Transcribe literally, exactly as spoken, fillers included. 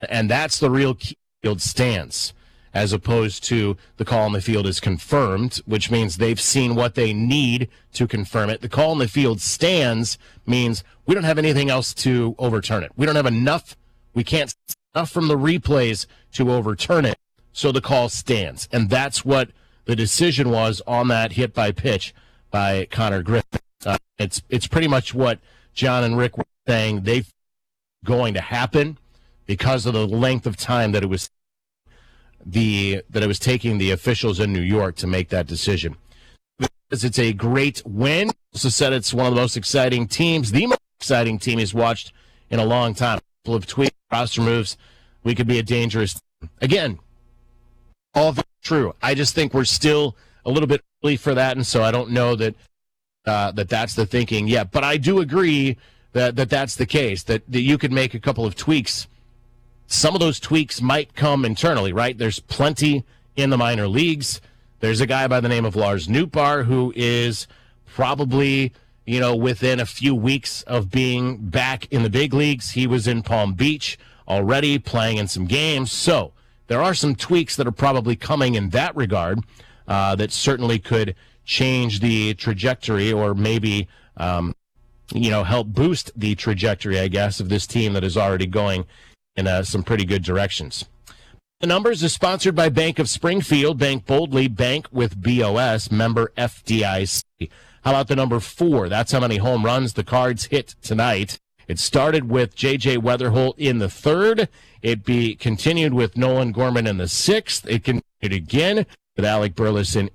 And that's the real key. Field stands, as opposed to the call on the field is confirmed, which means they've seen what they need to confirm it. The call on the field stands means we don't have anything else to overturn it. We don't have enough. We can't see enough from the replays to overturn it. So the call stands. And that's what the decision was on that hit by pitch by Connor Griffin. Uh, it's it's pretty much what John and Rick were saying they going to happen because of the length of time that it was the that it was taking the officials in New York to make that decision. It's a great win. Also said it's one of the most exciting teams, the most exciting team he's watched in a long time. A couple of tweets, roster moves. We could be a dangerous team. Again, all very true. I just think we're still a little bit early for that, and so I don't know that uh, that that's the thinking yet. But I do agree that, that that's the case, that, that you could make a couple of tweaks. Some of those tweaks might come internally, right? There's plenty in the minor leagues. There's a guy by the name of Lars Nootbaar who is probably, you know, within a few weeks of being back in the big leagues. He was in Palm Beach already playing in some games. So there are some tweaks that are probably coming in that regard uh, that certainly could change the trajectory or maybe, um, you know, help boost the trajectory, I guess, of this team that is already going in uh, some pretty good directions. The Numbers is sponsored by Bank of Springfield. Bank boldly. Bank with B O S. Member F D I C. How about the number four? That's how many home runs the Cards hit tonight. It started with J J Weatherholt in the third. It be continued with Nolan Gorman in the sixth. It continued again with Alec Burleson